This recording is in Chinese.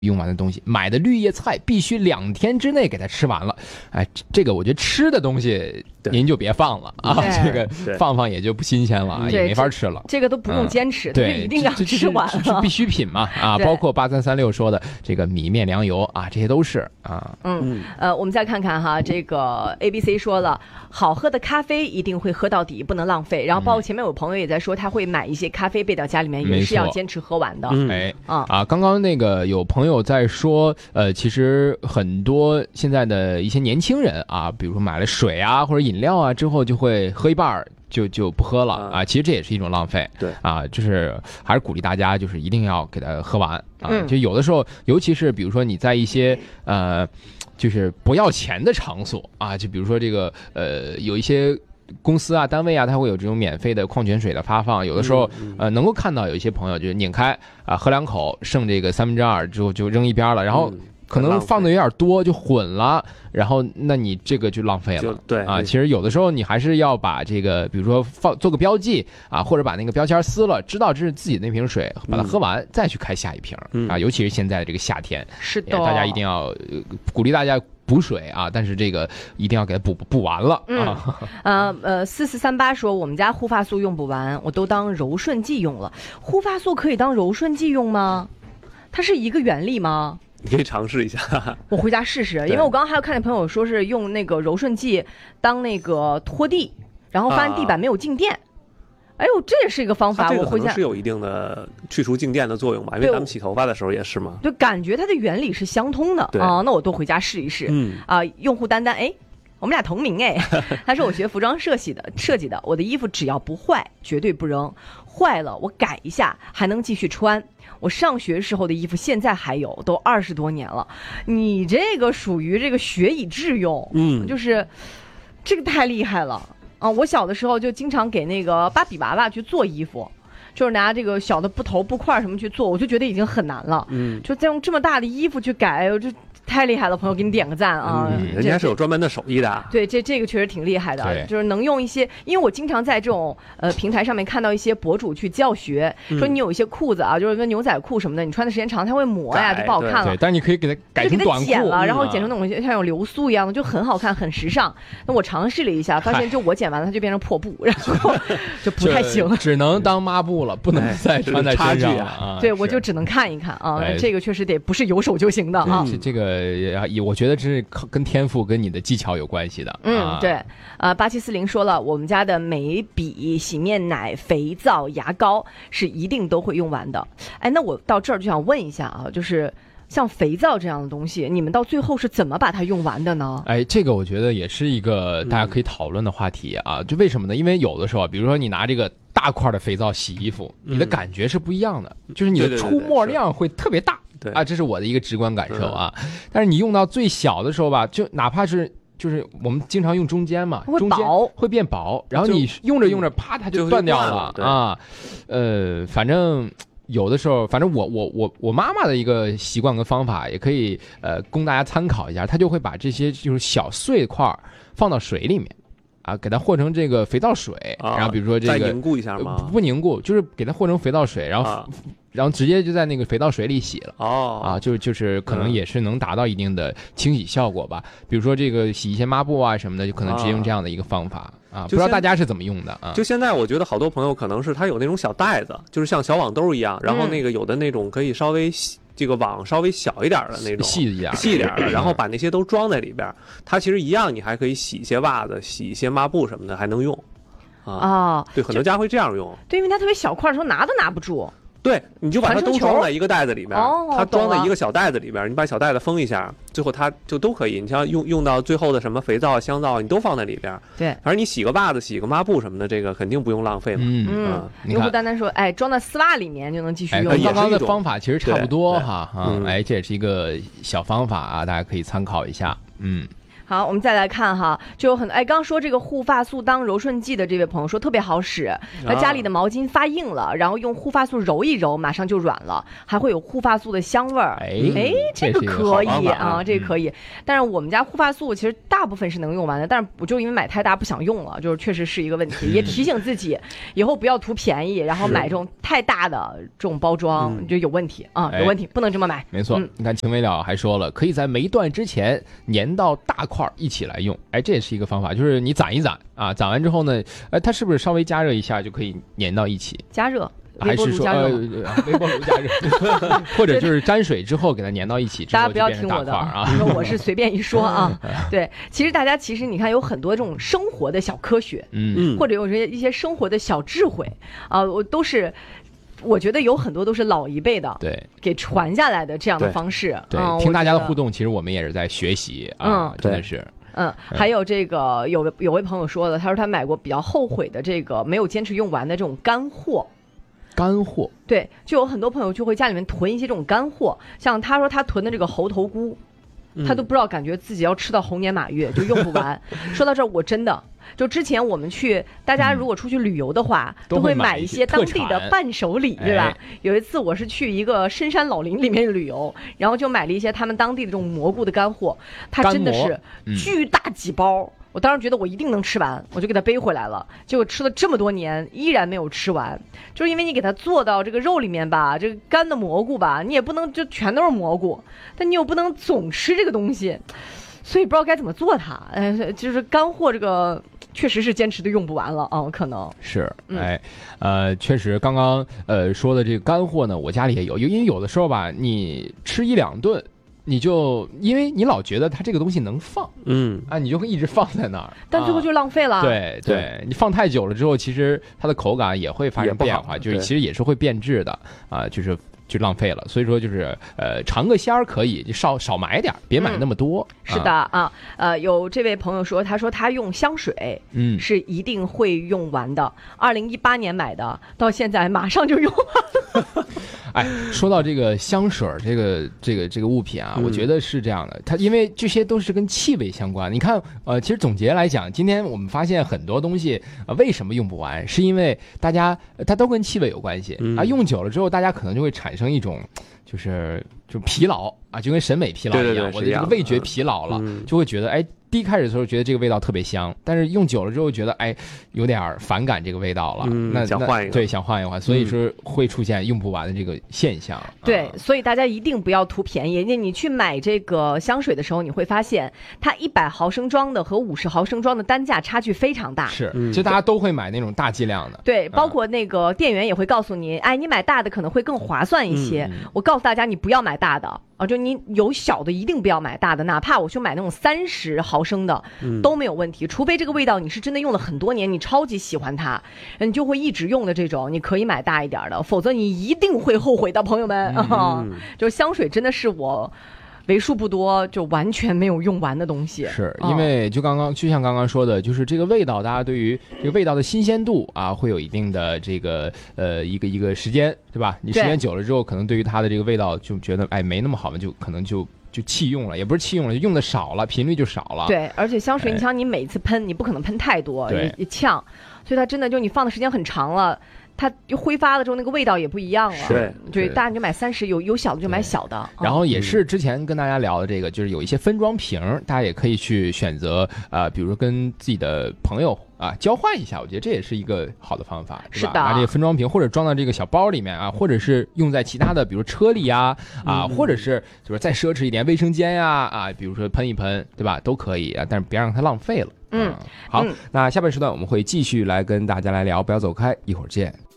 用完的东西，买的绿叶菜必须2天之内给它吃完了。哎，这个我觉得吃的东西您就别放了啊，这个放也就不新鲜了，也没法吃了。 这个都不用坚持，对，一定要吃完了， 是必需品嘛啊！包括8336说的这个米面粮油啊，这些都是啊。 我们再看看哈，这个 ABC 说了，好喝的咖啡一定会喝到底，不能浪费。然后包括前面有朋友也在说，他会买一些咖啡备到家里面，也是要坚持喝完的。 刚刚那个有朋友在说，其实很多现在的一些年轻人啊，比如说买了水啊或者饮料啊之后，就会喝一半就不喝了啊。其实这也是一种浪费。 对啊， 就是还是鼓励大家，就是一定要给它喝完啊。就有的时候，尤其是比如说你在一些就是不要钱的场所啊，就比如说这个有一些公司啊、单位啊，它会有这种免费的矿泉水的发放。有的时候能够看到有一些朋友就拧开啊，喝2口，剩这个2/3之后就扔一边了，然后可能放的有点多，就混了，然后那你这个就浪费了。 对啊，其实有的时候你还是要把这个，比如说做个标记啊，或者把那个标签撕了，知道这是自己的那瓶水，把它喝完再去开下一瓶啊。尤其是现在这个夏天， 是的， 大家一定要鼓励大家补水啊，但是这个一定要给它补完了啊。 4438说我们家护发素用不完，我都当柔顺剂用了。护发素可以当柔顺剂用吗？它是一个原理吗？ 你可以尝试一下， 我回家试试，因为我刚刚还有看见朋友说是用那个柔顺剂当那个拖地，然后发现地板没有静电。哎呦，这也是一个方法。 这个可能是有一定的去除静电的作用吧，因为咱们洗头发的时候也是嘛。 就感觉它的原理是相通的啊，那我都回家试一试。用户丹丹，哎，我们俩同名哎。他说我学服装设计的，我的衣服只要不坏，绝对不扔。坏了我改一下，还能继续穿。我上学时候的衣服现在还有，都20多年了。你这个属于这个学以致用，就是这个太厉害了啊！我小的时候就经常给那个芭比娃娃去做衣服，就是拿这个小的布头、布块什么去做，我就觉得已经很难了。就再用这么大的衣服去改，这太厉害了，朋友给你点个赞啊！ 人家是有专门的手艺的。 对，这个确实挺厉害的，就是能用一些，因为我经常在这种平台上面看到一些博主去教学，说你有一些裤子啊，就是跟牛仔裤什么的，你穿的时间长，它会磨呀，就不好看了。 对，但你可以给它改成短裤， 剪了，然后剪成那种像有流苏一样的，就很好看，很时尚。那我尝试了一下，发现就我剪完了，它就变成破布，然后就不太行， 只能当抹布了，不能再穿在身上了。 对，我就只能看一看啊，这个确实得不是有手就行的啊。 这个我觉得这是跟天赋跟你的技巧有关系的。 对，8740说了，我们家的眉笔、洗面奶、肥皂、牙膏是一定都会用完的。哎，那我到这儿就想问一下啊，就是像肥皂这样的东西，你们到最后是怎么把它用完的呢？ 哎，这个我觉得也是一个大家可以讨论的话题啊。就为什么呢？因为有的时候，比如说你拿这个大块的肥皂洗衣服，你的感觉是不一样的，就是你的出沫量会特别大。 对啊，这是我的一个直观感受啊。但是你用到最小的时候吧，就哪怕是就是我们经常用中间嘛，中间会变薄，然后你用着用着，啪，它就断掉了啊。反正有的时候，反正我妈妈的一个习惯跟方法，也可以供大家参考一下。她就会把这些就是小碎块放到水里面。啊，给它和成这个肥皂水，然后比如说这个再凝固一下吗？ 不凝固，就是给它和成肥皂水，然后直接就在那个肥皂水里洗了。就是可能也是能达到一定的清洗效果吧。比如说这个洗一些抹布啊什么的，就可能直接用这样的一个方法啊。不知道大家是怎么用的啊？ 就现在我觉得好多朋友可能是他有那种小袋子，就是像小网兜一样，然后那个有的那种可以稍微这个网稍微小一点的那种，细一点的，然后把那些都装在里边，它其实一样，你还可以洗一些袜子、洗一些抹布什么的，还能用啊。对，很多家会这样用。 对，因为它特别小块的时候拿都拿不住。 对，你就把它都装在一个袋子里边，它装在一个小袋子里边，你把小袋子封一下，最后它就都可以。你像用到最后的什么肥皂、香皂，你都放在里边。 对， 反正你洗个袜子、洗个抹布什么的，这个肯定不用浪费嘛。 用户丹丹说，哎，装在丝袜里面就能继续用。 刚刚的方法其实差不多哈。哎，这也是一个小方法啊，大家可以参考一下。 好，我们再来看哈，就有很多刚说这个护发素当柔顺剂的这位朋友说特别好使，他家里的毛巾发硬了，然后用护发素揉一揉，马上就软了，还会有护发素的香味儿。这个可以啊，这个可以。但是我们家护发素其实大部分是能用完的，但是我就因为买太大不想用了，就是确实是一个问题，也提醒自己以后不要图便宜，然后买这种太大的这种包装就有问题啊，有问题，不能这么买。 没错，你看秦微了还说了，可以在没断之前粘到大块一起来用，这也是一个方法，就是你攒一攒啊，攒完之后呢，它是不是稍微加热一下就可以粘到一起？ 加热。 还是说微波炉加热，或者就是沾水之后给它粘到一起之后就变成大块啊。 说我是随便一说啊，对，其实你看有很多这种生活的小科学，或者有一些生活的小智慧啊，我觉得有很多都是老一辈的给传下来的这样的方式。 对，听大家的互动，其实我们也是在学习啊，真的是。 还有这个有位朋友说的，他说他买过比较后悔的这个没有坚持用完的这种干货。 干货， 对，就有很多朋友就会家里面囤一些这种干货，像他说他囤的这个猴头菇，他都不知道感觉自己要吃到猴年马月就用不完。说到这儿，我真的就之前我们大家如果出去旅游的话，都会买一些当地的伴手礼，对吧？有一次我是去一个深山老林里面旅游，然后就买了一些他们当地的这种蘑菇的干货，它真的是巨大几包。我当时觉得我一定能吃完，我就给它背回来了。结果吃了这么多年，依然没有吃完，就是因为你给它做到这个肉里面吧，这个干的蘑菇吧，你也不能就全都是蘑菇，但你又不能总吃这个东西，所以不知道该怎么做它。就是干货这个确实是坚持的用不完了啊，可能是确实刚刚说的这个干货呢，我家里也有，因为有的时候吧，你吃一两顿。你就因为你老觉得它这个东西能放，你就会一直放在那儿， 但最后就浪费了。 对，你放太久了之后，其实它的口感也会发生变化，就是其实也是会变质的啊，就浪费了。所以说就是尝个鲜儿可以，就少买点，别买那么多。 是的啊，有这位朋友说，他说他用香水，是一定会用完的。2018年买的，到现在马上就用完了。 说到这个香水这个物品啊，我觉得是这样的，它因为这些都是跟气味相关。你看，其实总结来讲，今天我们发现很多东西为什么用不完，是因为它都跟气味有关系啊。用久了之后，大家可能就会产生一种就是疲劳啊，就跟审美疲劳一样，我的这个味觉疲劳了，就会觉得第一开始的时候觉得这个味道特别香，但是用久了之后觉得有点反感这个味道了，那想换一个， 对，想换一换，所以说会出现用不完的这个现象。 对，所以大家一定不要图便宜。你去买这个香水的时候，你会发现它100毫升装的和50毫升装的单价差距非常大。 是，其实大家都会买那种大剂量的。 对，包括那个店员也会告诉你，你买大的可能会更划算一些。我告诉大家，你不要买大的。就你有小的一定不要买大的，哪怕我去买那种30毫升的都没有问题，除非这个味道你是真的用了很多年，你超级喜欢它，你就会一直用的这种，你可以买大一点的，否则你一定会后悔的，朋友们。就香水真的是我为数不多就完全没有用完的东西， 是因为就像刚刚说的，就是这个味道，大家对于这个味道的新鲜度啊，会有一定的这个一个时间，对吧？你时间久了之后，可能对于它的这个味道就觉得没那么好嘛，就可能就弃用了，也不是弃用了，就用的少了，频率就少了。 对，而且香水，你想你每次喷，你不可能喷太多，也呛，所以它真的就你放的时间很长了。它就挥发的时候那个味道也不一样了，对，大家你就买30，有小的就买小的。 然后也是之前跟大家聊的这个，就是有一些分装瓶，大家也可以去选择比如说跟自己的朋友交换一下，我觉得这也是一个好的方法， 是吧？ 拿这个分装瓶或者装到这个小包里面啊，或者是用在其他的，比如车里或者是就是再奢侈一点卫生间比如说喷一喷，对吧？都可以但是别让它浪费了。好，那下半时段我们会继续来跟大家来聊，不要走开，一会儿见。